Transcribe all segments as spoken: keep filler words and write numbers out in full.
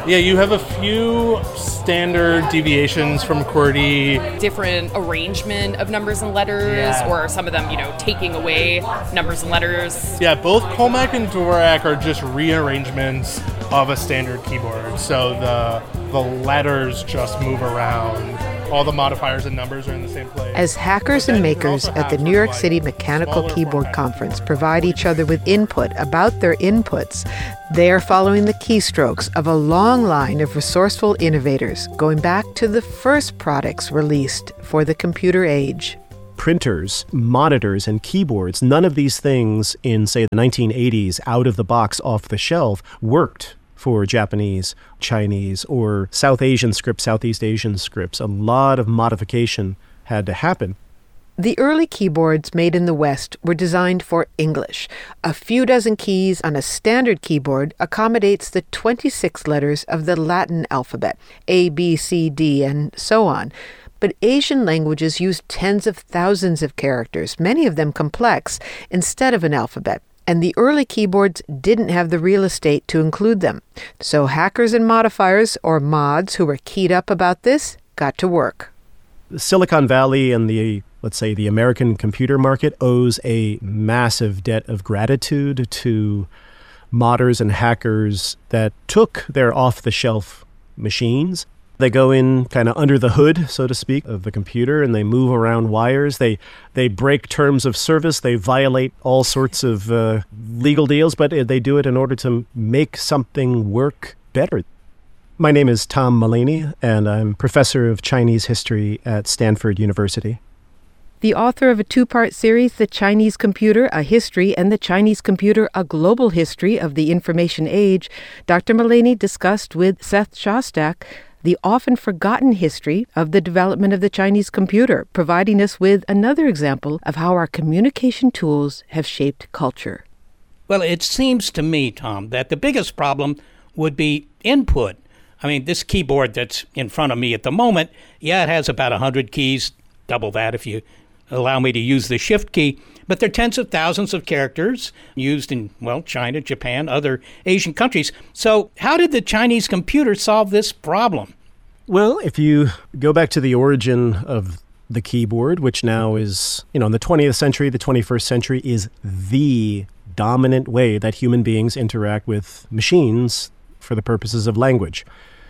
Yeah, you have a few standard deviations from QWERTY. Different arrangement of numbers and letters, Yeah. or some of them, you know, taking away numbers and letters. Yeah, both Comac and Dvorak are just rearrangements of a standard keyboard. So the the letters just move around. All the modifiers and numbers are in the same place. As hackers and makers at the New York City Mechanical Keyboard Conference provide each other with input about their inputs, they are following the keystrokes of a long line of resourceful innovators going back to the first products released for the computer age. Printers, monitors, and keyboards, none of these things in, say, the nineteen eighties, out of the box, off the shelf, worked for Japanese, Chinese, or South Asian scripts, Southeast Asian scripts. A lot of modification had to happen. The early keyboards made in the West were designed for English. A few dozen keys on a standard keyboard accommodates the twenty-six letters of the Latin alphabet, A, B, C, D, and so on. But Asian languages use tens of thousands of characters, many of them complex, instead of an alphabet. And the early keyboards didn't have the real estate to include them. So hackers and modifiers, or mods, who were keyed up about this, got to work. Silicon Valley and the, let's say, the American computer market owes a massive debt of gratitude to modders and hackers that took their off-the-shelf machines. They go in kind of under the hood, so to speak, of the computer, and they move around wires. They they break terms of service. They violate all sorts of uh, legal deals, but they do it in order to make something work better. My name is Tom Mullaney, and I'm professor of Chinese history at Stanford University. The author of a two-part series, The Chinese Computer, A History, and The Chinese Computer, A Global History of the Information Age, Doctor Mullaney discussed with Seth Shostak the often forgotten history of the development of the Chinese computer, providing us with another example of how our communication tools have shaped culture. Well, it seems to me, Tom, that the biggest problem would be input. I mean, this keyboard that's in front of me at the moment, yeah, it has about one hundred keys, double that if you allow me to use the shift key, but there are tens of thousands of characters used in, well, China, Japan, other Asian countries. So how did the Chinese computer solve this problem? Well, if you go back to the origin of the keyboard, which now is, you know, in the twentieth century, the twenty-first century, is the dominant way that human beings interact with machines for the purposes of language.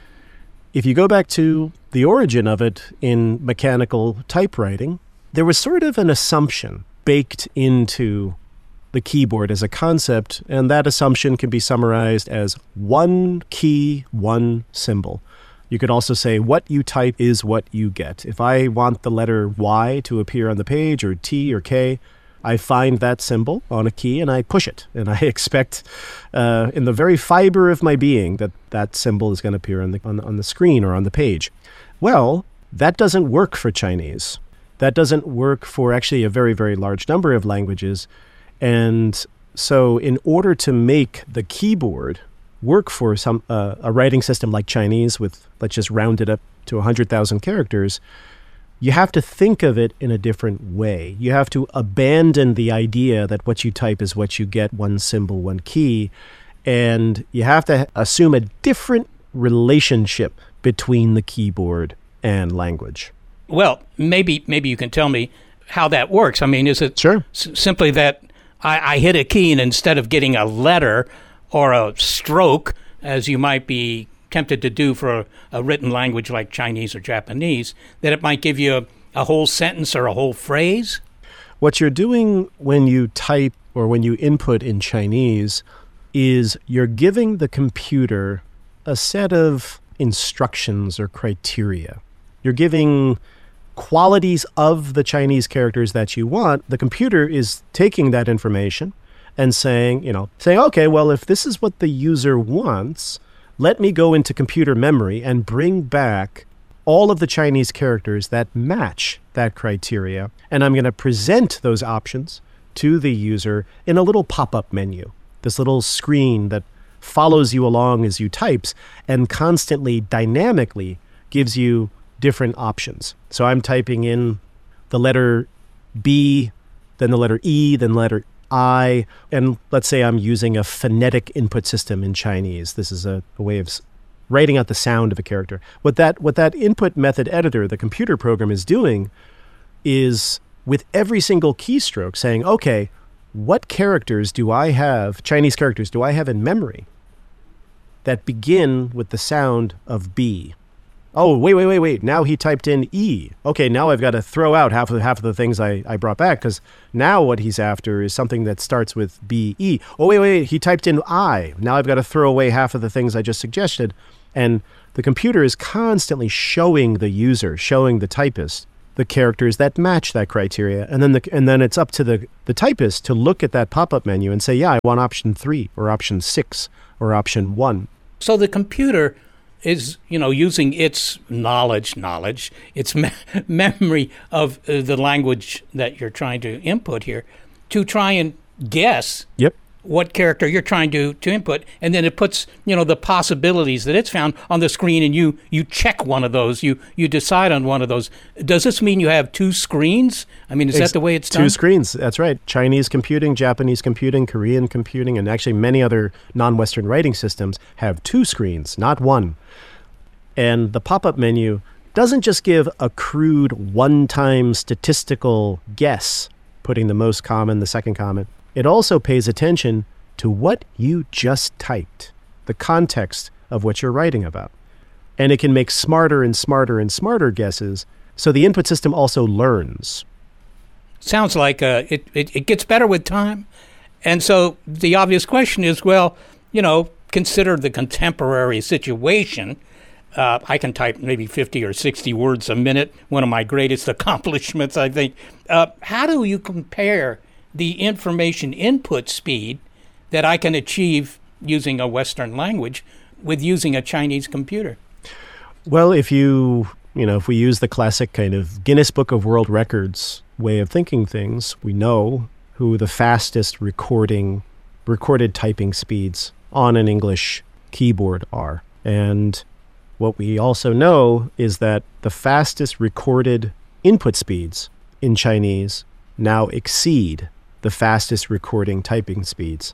If you go back to the origin of it in mechanical typewriting, there was sort of an assumption baked into the keyboard as a concept, and that assumption can be summarized as one key, one symbol. You could also say what you type is what you get. If I want the letter Y to appear on the page, or T or K, I find that symbol on a key and I push it. And I expect uh, in the very fiber of my being that that symbol is going to appear on the, on, on the screen or on the page. Well, that doesn't work for Chinese. That doesn't work for actually a very, very large number of languages. And so in order to make the keyboard work for some uh, a writing system like Chinese with, let's just round it up to one hundred thousand characters, you have to think of it in a different way. You have to abandon the idea that what you type is what you get, one symbol, one key, and you have to assume a different relationship between the keyboard and language. Well, maybe maybe you can tell me how that works. I mean, is it sure. s- simply that I, I hit a key and instead of getting a letter or a stroke, as you might be tempted to do for a, a written language like Chinese or Japanese, that it might give you a, a whole sentence or a whole phrase? What you're doing when you type or when you input in Chinese is you're giving the computer a set of instructions or criteria. You're giving qualities of the Chinese characters that you want. The computer is taking that information and saying, you know, saying, okay, well, if this is what the user wants, let me go into computer memory and bring back all of the Chinese characters that match that criteria. And I'm going to present those options to the user in a little pop-up menu, this little screen that follows you along as you types and constantly, dynamically gives you different options. So I'm typing in the letter B, then the letter E, then letter I, and let's say I'm using a phonetic input system in Chinese. This is a, a way of writing out the sound of a character. What that what that input method editor, the computer program, is doing is with every single keystroke saying, okay, what characters do I have, Chinese characters, do I have in memory that begin with the sound of B? Oh, wait, wait, wait, wait. Now he typed in E. Okay, now I've got to throw out half of half of the things I, I brought back, because now what he's after is something that starts with B E. Oh, wait, wait, wait. He typed in I. Now I've got to throw away half of the things I just suggested. And the computer is constantly showing the user, showing the typist, the characters that match that criteria. And then the and then it's up to the, the typist to look at that pop-up menu and say, yeah, I want option three or option six or option one. So the computer is, you know, using its knowledge, knowledge, its me- memory of uh, the language that you're trying to input here to try and guess Yep. what character you're trying to, to input. And then it puts, you know, the possibilities that it's found on the screen, and you, you check one of those, you, you decide on one of those. Does this mean you have two screens? I mean, is Ex- that the way it's two done? Two screens, that's right. Chinese computing, Japanese computing, Korean computing, and actually many other non-Western writing systems have two screens, not one. And the pop-up menu doesn't just give a crude one-time statistical guess, putting the most common, the second common. It also pays attention to what you just typed, the context of what you're writing about. And it can make smarter and smarter and smarter guesses, so the input system also learns. Sounds like uh, it, it, it gets better with time. And so the obvious question is, well, you know, consider the contemporary situation. Uh, I can type maybe fifty or sixty words a minute, one of my greatest accomplishments, I think. Uh, how do you compare the information input speed that I can achieve using a Western language with using a Chinese computer? Well, if you, you know, if we use the classic kind of Guinness Book of World Records way of thinking things, we know who the fastest recording, recorded typing speeds on an English keyboard are. And what we also know is that the fastest recorded input speeds in Chinese now exceed the fastest recording typing speeds.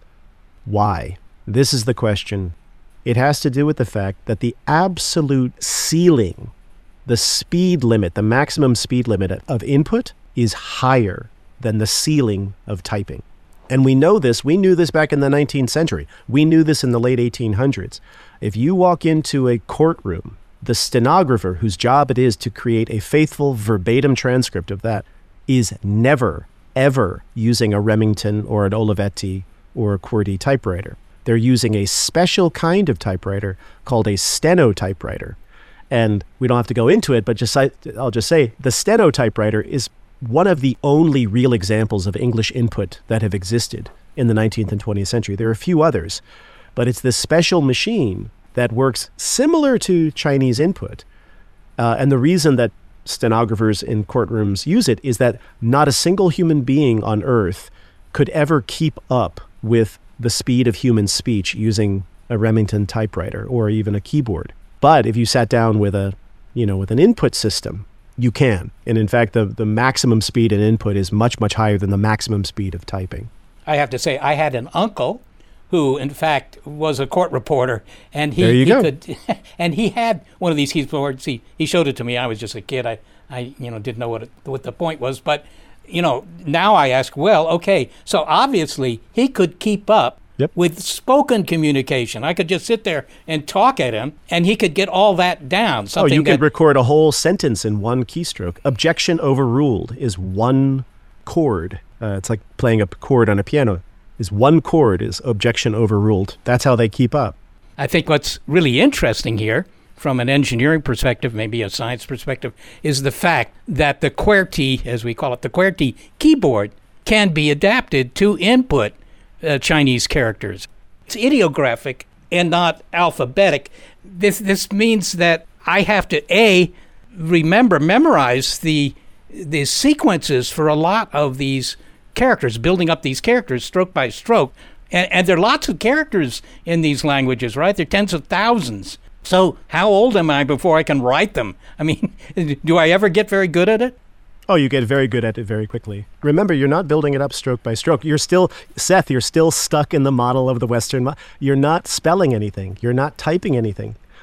Why? This is the question. It has to do with the fact that the absolute ceiling, the speed limit, the maximum speed limit of input is higher than the ceiling of typing. And we know this. We knew this back in the nineteenth century. We knew this in the late eighteen hundreds. If you walk into a courtroom, the stenographer, whose job it is to create a faithful verbatim transcript of that, is never, ever using a Remington or an Olivetti or a QWERTY typewriter. They're using a special kind of typewriter called a steno typewriter. And we don't have to go into it, but just I'll just say the steno typewriter is one of the only real examples of English input that have existed in the nineteenth and twentieth century. There are a few others, but it's this special machine that works similar to Chinese input. Uh, and the reason that stenographers in courtrooms use it is that not a single human being on earth could ever keep up with the speed of human speech using a Remington typewriter or even a keyboard. But if you sat down with a, you know, with an input system, you can. And in fact, the, the maximum speed in input is much, much higher than the maximum speed of typing. I have to say, I had an uncle who, in fact, was a court reporter, and he, there you he go. could, and he had one of these keyboards. He he showed it to me. I was just a kid. I, I you know didn't know what it, what the point was. But you know, now I ask, well, okay, so obviously he could keep up Yep. with spoken communication. I could just sit there and talk at him, and he could get all that down. Oh, you that, could record a whole sentence in one keystroke. Objection overruled is one chord. Uh, it's like playing a chord on a piano. Is one chord is objection overruled. That's how they keep up. I think what's really interesting here, from an engineering perspective, maybe a science perspective, is the fact that the QWERTY, as we call it, the QWERTY keyboard can be adapted to input uh, Chinese characters. It's ideographic and not alphabetic. This this means that I have to A, remember, memorize the the sequences for a lot of these characters, building up these characters stroke by stroke. And, and there are lots of characters in these languages, right? There are tens of thousands. So how old am I before I can write them? I mean, do I ever get very good at it? Oh, you get very good at it very quickly. Remember, you're not building it up stroke by stroke. You're still, Seth, you're still stuck in the model of the Western. Mo- you're not spelling anything. You're not typing anything.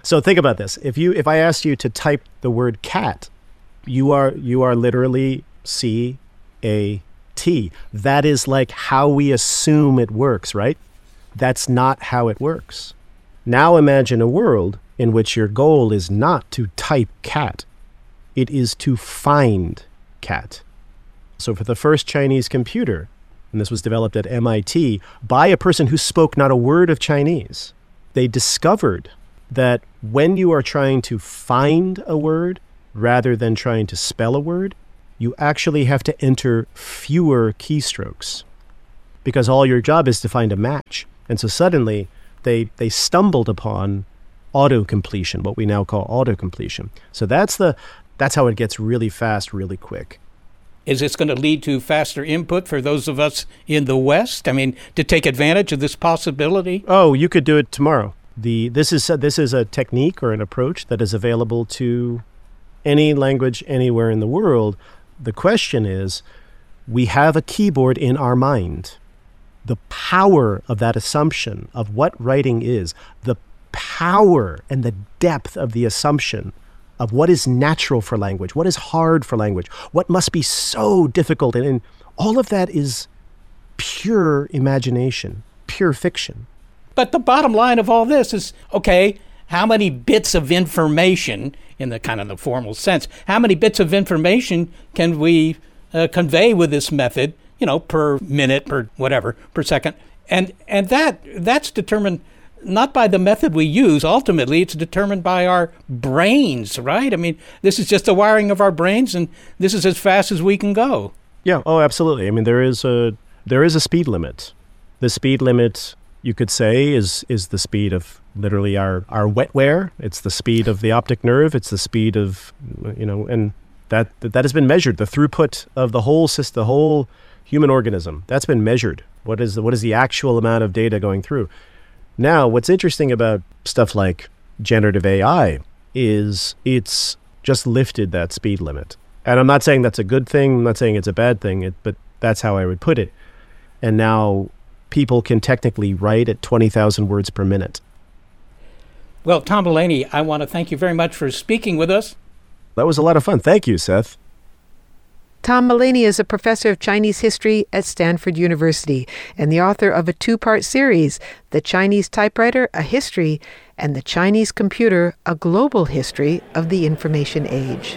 So think about this. If you if I asked you to type the word cat, you are you are literally C A T. That is like how we assume it works, right? That's not how it works. Now imagine a world in which your goal is not to type cat. It is to find cat. So for the first Chinese computer, and this was developed at M I T by a person who spoke not a word of Chinese, they discovered that when you are trying to find a word rather than trying to spell a word, you actually have to enter fewer keystrokes because all your job is to find a match. And so suddenly they they stumbled upon auto-completion, what we now call auto-completion. So that's the that's how it gets really fast, really quick. Is this going to lead to faster input for those of us in the West? I mean, to take advantage of this possibility? Oh, you could do it tomorrow. The this is this is a technique or an approach that is available to any language anywhere in the world. The question is, we have a keyboard in our mind. The power of that assumption of what writing is, the power and the depth of the assumption of what is natural for language, what is hard for language, what must be so difficult. And, and all of that is pure imagination, pure fiction. But the bottom line of all this is, okay, how many bits of information, in the kind of the formal sense, how many bits of information can we uh, convey with this method, you know, per minute, per whatever, per second? And and that that's determined not by the method we use. Ultimately, it's determined by our brains, right? I mean, this is just the wiring of our brains, and this is as fast as we can go. Yeah, oh, absolutely. I mean, there is a there is a speed limit. The speed limit, you could say, is is the speed of literally our, our wetware. It's the speed of the optic nerve. It's the speed of, you know, and that that has been measured. The throughput of the whole system, the whole human organism, that's been measured. What is the, what is the actual amount of data going through? Now, what's interesting about stuff like generative A I is it's just lifted that speed limit. And I'm not saying that's a good thing. I'm not saying it's a bad thing, it, but that's how I would put it. And now people can technically write at twenty thousand words per minute. Well, Tom Mullaney, I want to thank you very much for speaking with us. That was a lot of fun. Thank you, Seth. Tom Mullaney is a professor of Chinese history at Stanford University and the author of a two-part series, The Chinese Typewriter, A History, and The Chinese Computer, A Global History of the Information Age.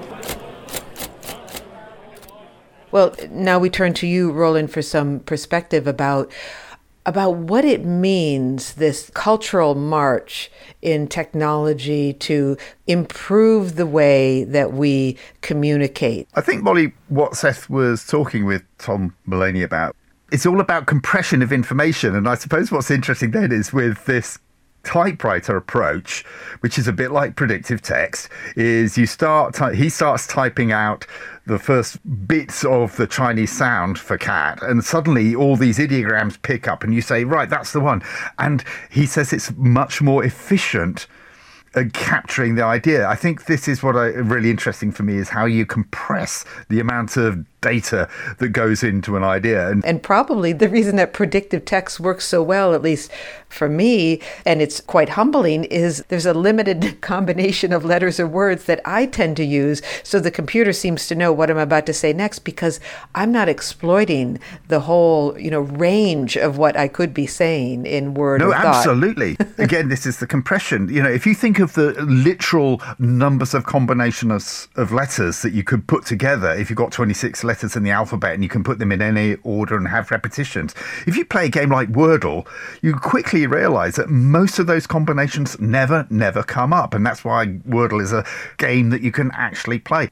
Well, now we turn to you, Roland, for some perspective about about what it means, this cultural march in technology to improve the way that we communicate. I think, Molly, what Seth was talking with Tom Mullaney about, it's all about compression of information. And I suppose what's interesting then is with this typewriter approach, which is a bit like predictive text, is you start, ty- he starts typing out the first bits of the Chinese sound for cat, and suddenly all these ideograms pick up and you say, right, that's the one. And he says it's much more efficient at capturing the idea. I think this is what I, really interesting for me is how you compress the amount of data that goes into an idea. And, and probably the reason that predictive text works so well, at least for me, and it's quite humbling, is there's a limited combination of letters or words that I tend to use, so the computer seems to know what I'm about to say next because I'm not exploiting the whole, you know, range of what I could be saying in word no, or thought. No, absolutely. Again, this is the compression. You know, if you think of the literal numbers of combinations of letters that you could put together, if you've got twenty-six letters in the alphabet and you can put them in any order and have repetitions. If you play a game like Wordle, you quickly realize that most of those combinations never, never come up. And that's why Wordle is a game that you can actually play.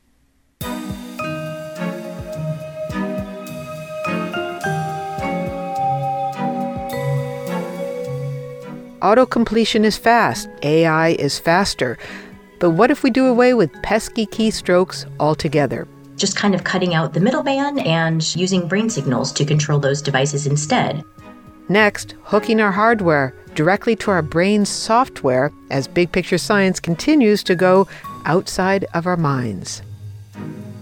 Auto-completion is fast. A I is faster. But what if we do away with pesky keystrokes altogether? Just kind of cutting out the middleman and using brain signals to control those devices instead. Next, hooking our hardware directly to our brain's software as big picture science continues to go outside of our minds.